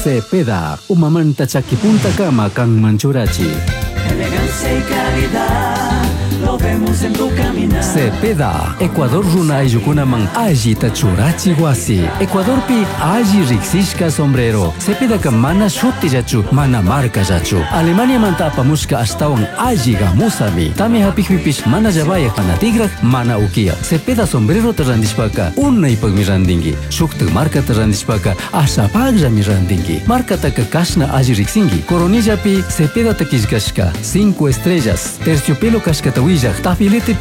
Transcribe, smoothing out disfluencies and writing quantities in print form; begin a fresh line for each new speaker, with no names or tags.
Cepeda, umamanta chaki punta cama kang manchurachi.
Elegancia y calidad, lo vemos en tu caminar.
Cepeda, Ecuador runa ayukunaman aji tachurachi wasi. Ecuador pi aji riksishka sombrero. Cepeda ka mana shuti jachu, mana marca jachu. Alemania manta apamushka astawan aji gamusami. Tami hapikpipish mana jabaya mana tigrak, mana ukia. Cepeda sombrero tarandishpaka, unay pagmirandingi. Shukta marca tarandishpaka, asapagja mirandingi. Marca taka kashna aji riksingi. Coronilla pi Cepeda takishkashka, 5 estrellas. Terciopelo kashkatawilla, tafilete